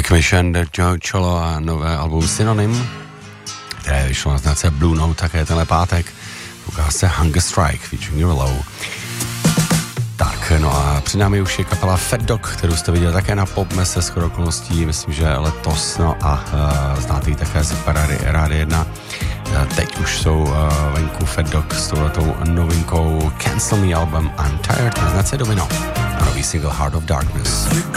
Mission, Joe Cholo a nové album Synonym, které vyšlo na značce Blue Note také tenhle pátek. Ukáže se Hunger Strike featuring Willow. Tak, no a před námi už je kapela Fat Dog, kterou jste viděli také na Popmese shodou okolností, myslím, že letos, no a znáte ji také z Parady Rády 1. Teď už jsou venku Fat Dog s touhletou novinkou Cancel Me album I'm Tired na značce Domino a nový single Heart of Darkness.